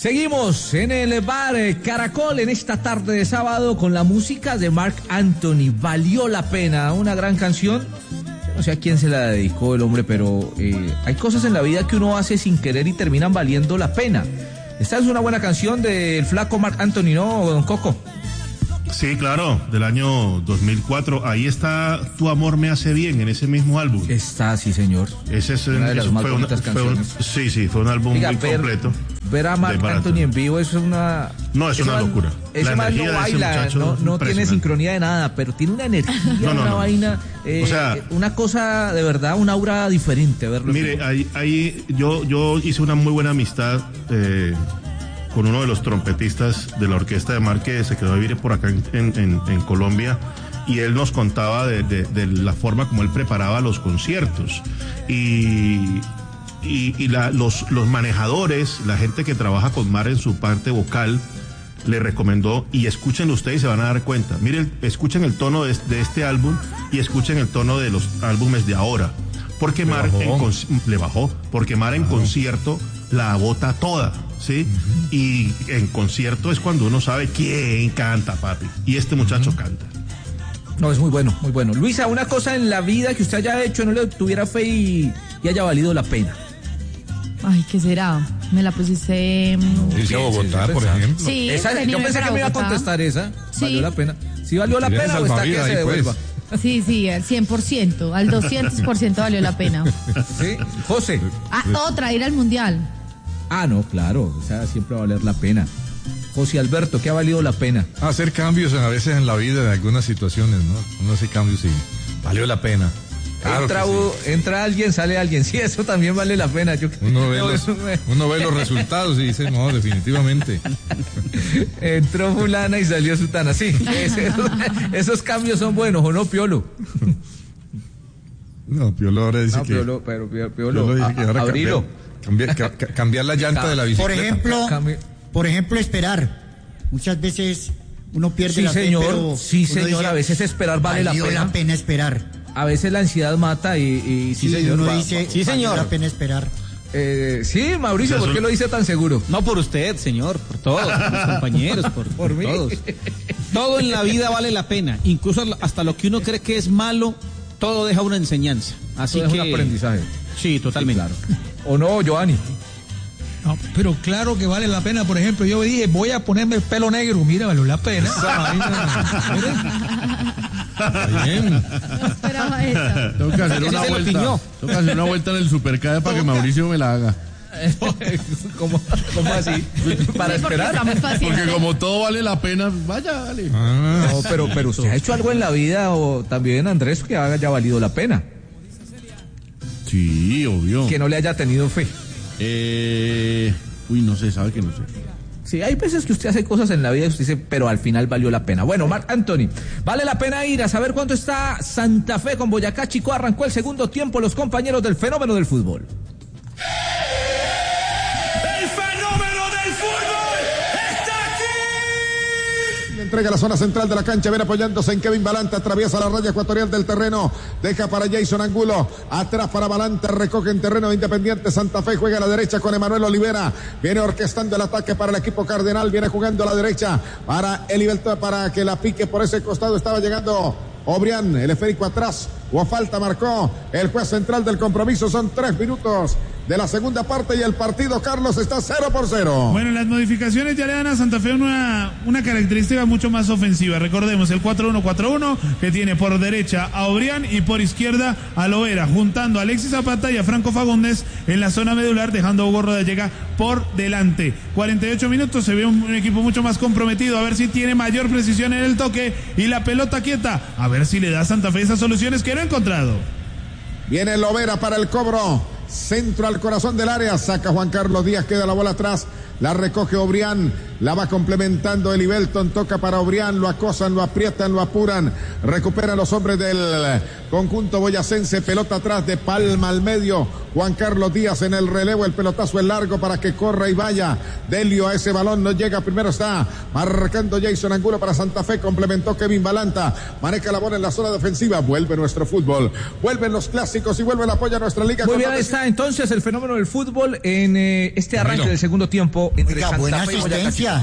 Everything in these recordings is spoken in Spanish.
Seguimos en el bar Caracol en esta tarde de sábado con la música de Marc Anthony. Valió la pena, una gran canción. Yo no sé a quién se la dedicó el hombre, pero hay cosas en la vida que uno hace sin querer y terminan valiendo la pena. Esta es una buena canción del flaco Marc Anthony, ¿no, don Coco? Sí, claro, del año 2004. Ahí está Tu amor me hace bien, en ese mismo álbum. Está, sí, señor. Ese es una de las más bonitas canciones. Fue un álbum muy completo. Ver a Marc Anthony en vivo es una... No, es una locura. Ese man no baila, no tiene sincronía de nada, pero tiene una energía, una vaina, o sea, una cosa de verdad, un aura diferente. Verlo. Mire, ahí yo hice una muy buena amistad con uno de los trompetistas de la orquesta de Marc, que se quedó a vivir por acá en Colombia, y él nos contaba de la forma como él preparaba los conciertos. Los manejadores, la gente que trabaja con Marc en su parte vocal, le recomendó, y escúchenlo ustedes y se van a dar cuenta. Miren, escuchen el tono de este álbum y escuchen el tono de los álbumes de ahora. Porque Marc le bajó, porque Marc en concierto la bota toda, ¿sí? Uh-huh. Y en concierto es cuando uno sabe quién canta, papi. Y este muchacho canta. No, es muy bueno, muy bueno. Luisa, una cosa en la vida que usted haya hecho, no le tuviera fe y haya valido la pena. Ay, ¿qué será? Me la pusiste... Irse a Bogotá, por ejemplo. Sí, yo pensé que me iba a contestar esa. Sí. ¿Valió la pena? ¿Sí valió la pena o está que se devuelva? Pues. Sí, al 100%, al 200% valió la pena. Sí, José. Otra, ir al Mundial. No, claro, o sea, siempre va a valer la pena. José Alberto, ¿qué ha valido la pena? Hacer cambios a veces en la vida, en algunas situaciones, ¿no? Uno hace cambios y valió la pena. Claro entra alguien, sale alguien. Sí, eso también vale la pena. Uno ve los resultados y dice, no, definitivamente. Entró fulana y salió sutana. Sí, esos cambios son buenos, ¿o no, Piolo? No, Piolo ahora dice que... Piolo dice que ahora cambiar la llanta de la bicicleta. Por ejemplo, esperar. Muchas veces uno pierde la fe, pero... Sí, señor, dice, a veces esperar vale la pena. Valió la pena esperar. A veces la ansiedad mata y sí, señor. Uno dice, sí, señor. Vale la pena esperar. Sí, Mauricio, ¿por qué lo dice tan seguro? No por usted, señor, por todos, por mis compañeros, por mí. Todos. Todo en la vida vale la pena, incluso hasta lo que uno cree que es malo, todo deja una enseñanza. Así todo que es un aprendizaje. Sí, totalmente. Sí, claro. ¿O no, Giovanni? No, pero claro que vale la pena. Por ejemplo, yo dije, voy a ponerme el pelo negro. Mira, valió la pena. Bien. No esperaba eso. Tengo que hacer una vuelta en el Supercade para que Mauricio me la haga. ¿Cómo así? ¿Para esperar? Porque como todo vale la pena, vaya, dale. No, pero usted ha hecho algo en la vida, o también, Andrés, que haya valido la pena. Sí, obvio. Que no le haya tenido fe. No sé, sabe que no sé. Sí, hay veces que usted hace cosas en la vida y usted dice, pero al final valió la pena. Bueno, Marc Anthony, vale la pena ir a saber cuánto está Santa Fe con Boyacá Chico. Arrancó el segundo tiempo, los compañeros del fenómeno del fútbol. ¡El fenómeno del fútbol está aquí! Entrega la zona central de la cancha, viene apoyándose en Kevin Balanta, atraviesa la raya ecuatorial del terreno, deja para Jason Angulo, atrás para Balanta, recoge en terreno de Independiente Santa Fe, juega a la derecha con Emanuel Olivera, viene orquestando el ataque para el equipo cardenal, viene jugando a la derecha para Elivelto, para que la pique por ese costado, estaba llegando Obrián, el esférico atrás, hubo falta, marcó el juez central del compromiso, son 3 minutos de la segunda parte y el partido, Carlos, está 0-0. Bueno, las modificaciones ya le dan a Santa Fe una característica mucho más ofensiva. Recordemos el 4-1-4-1 que tiene por derecha a Obrián y por izquierda a Lovera, juntando a Alexis Zapata y a Franco Fagundes en la zona medular, dejando a Hugo Rodallega por delante. 48 minutos, se ve un equipo mucho más comprometido, a ver si tiene mayor precisión en el toque y la pelota quieta, a ver si le da a Santa Fe esas soluciones que no ha encontrado. Viene Lovera para el cobro, centro al corazón del área, saca Juan Carlos Díaz, queda la bola atrás, la recoge Obrián, La va complementando el Ibelton, toca para Obrián, lo acosan, lo aprietan, lo apuran, recuperan los hombres del conjunto boyacense, pelota atrás de Palma al medio, Juan Carlos Díaz en el relevo, el pelotazo es largo para que corra y vaya, Delio a ese balón, no llega, primero está marcando Jason Angulo para Santa Fe, complementó Kevin Balanta, maneja la bola en la zona defensiva, vuelve nuestro fútbol, vuelven los clásicos y vuelve el apoyo a nuestra liga. Muy bien, está entonces el fenómeno del fútbol en este arranque del segundo tiempo entre Santa Fe y Boyacá.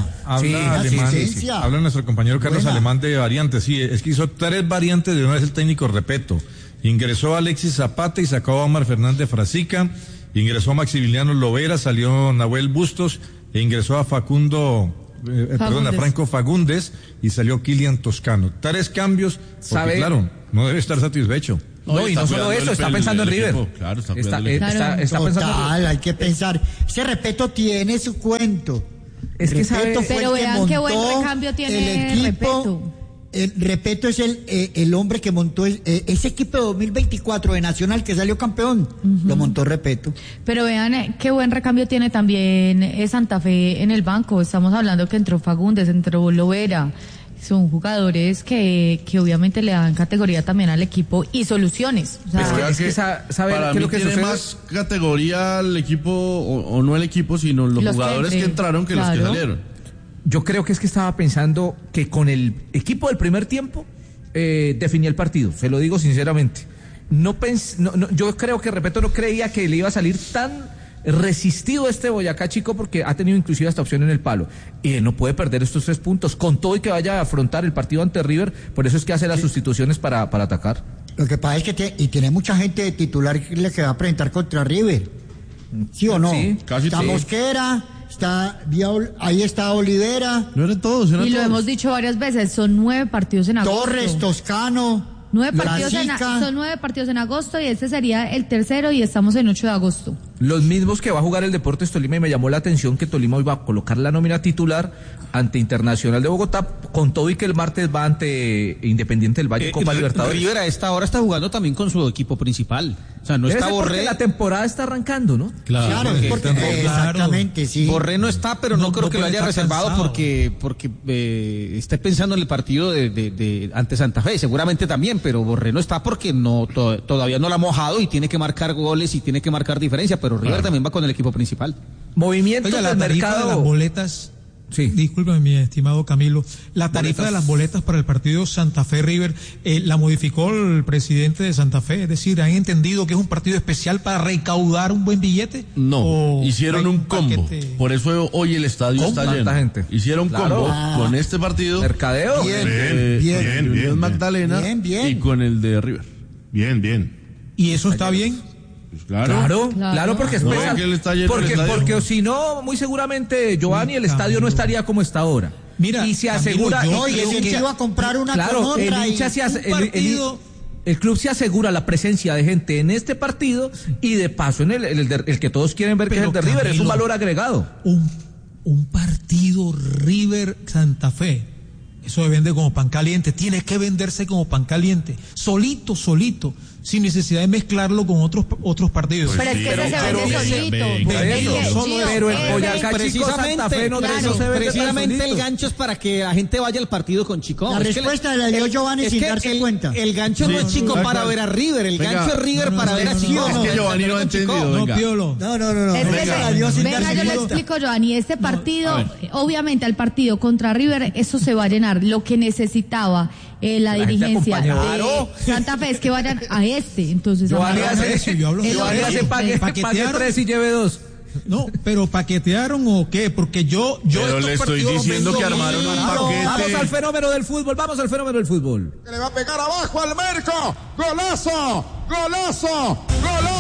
Habla nuestro compañero Carlos Alemán de variantes. Sí, es que hizo 3 variantes de una vez el técnico Repeto. Ingresó a Alexis Zapata y sacó a Omar Fernández Frasica. Ingresó a Maximiliano Lovera, salió Nahuel Bustos e ingresó a a Franco Fagundes y salió Kilian Toscano. 3 cambios, porque claro, no debe estar satisfecho. No, y no solo eso, está pensando en River. Claro, está pensando en River. Hay que pensar. Ese Repeto tiene su cuento. Es que pero vean qué buen recambio tiene el equipo. Repeto es el hombre que montó ese equipo de 2024 de Nacional que salió campeón. Lo montó Repeto. Pero vean qué buen recambio tiene también Santa Fe en el banco. Estamos hablando que entró Fagundes, entró Lovera. Son jugadores que obviamente le dan categoría también al equipo y soluciones. O sea, es que para mí tiene más categoría el equipo, o no el equipo, sino los jugadores que entraron que los que salieron. Yo creo que es que estaba pensando que con el equipo del primer tiempo definía el partido, se lo digo sinceramente. Yo creo que Repeto no creía que le iba a salir tan resistido este Boyacá Chico, porque ha tenido inclusive esta opción en el palo y él no puede perder estos 3 puntos con todo y que vaya a afrontar el partido ante River. Por eso es que hace las sustituciones para atacar. Lo que pasa es que tiene mucha gente de titular que va a presentar contra River, ¿sí o no? Sí, casi está Mosquera, ahí está Olivera, no eran todos, y lo hemos dicho varias veces, son 9 partidos en agosto. Torres, Toscano, 9 partidos son 9 partidos en agosto y este sería el tercero y estamos en 8 de agosto. Los mismos que va a jugar el Deportes Tolima, y me llamó la atención que Tolima hoy va a colocar la nómina titular ante Internacional de Bogotá, con todo y que el martes va ante Independiente del Valle, Copa Libertadores. River a esta hora está jugando también con su equipo principal. O sea, no está Borré. La temporada está arrancando, ¿no? Claro, exactamente, sí. Borré no está, pero no creo que lo haya reservado porque esté pensando en el partido de ante Santa Fe, seguramente también, pero Borré no está porque todavía no la ha mojado y tiene que marcar goles y tiene que marcar diferencia, pero River también va con el equipo principal. Movimiento del mercado de las boletas. Sí. Discúlpeme, mi estimado Camilo. La tarifa de las boletas para el partido Santa Fe-River la modificó el presidente de Santa Fe. Es decir, ¿han entendido que es un partido especial para recaudar un buen billete? No, hicieron un combo. Por eso hoy el estadio está lleno. Gente. Hicieron combo con este partido. Mercadeo. Bien, Magdalena. Bien. Y con el de River. Bien. ¿Y eso está bien? Pues claro, porque es porque si no, muy seguramente Giovanni, el estadio no estaría como está ahora. Mira, y se asegura el que iba a comprar una con otra el club se asegura la presencia de gente en este partido y de paso en el que todos quieren ver, que es el de River, es un valor agregado. Un partido River Santa Fe, eso se vende como pan caliente, tiene que venderse como pan caliente, solito, sin necesidad de mezclarlo con otros partidos. Pero es que se vende solito. Pero el Boyacá Chico Santa Fe no precisamente el gancho es para que la gente vaya al partido con Chico. La respuesta la dio Giovanni sin darse cuenta. El gancho no es Chico para ver a River, el gancho es River para ver a Chico. Es que Giovanni no ha entendido. No, Piolo. No. Venga, yo le explico, Giovanni. Este partido, obviamente al partido contra River, eso se va a llenar. Lo que necesitaba la dirigencia de Santa Fe es que vayan a entonces Giovanni hace pague 3 y lleve 2. No, pero ¿paquetearon o qué? Porque yo pero le estoy diciendo que armaron un paquete. Vamos al fenómeno del fútbol. Que le va a pegar abajo al Merco. ¡Golazo!